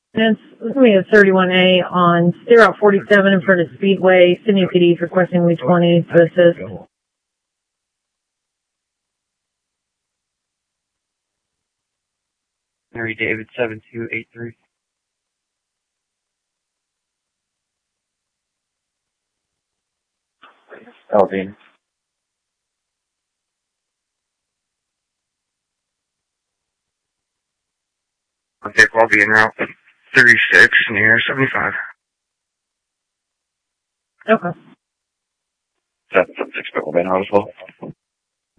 It's going to be a 31A on State Route 47 in front of Speedway. Sydney PD is requesting we 20 to assist. Mary David 7283. Alvin. Okay, I'll be en route 36 near 75. Okay. 776 will be in route as well.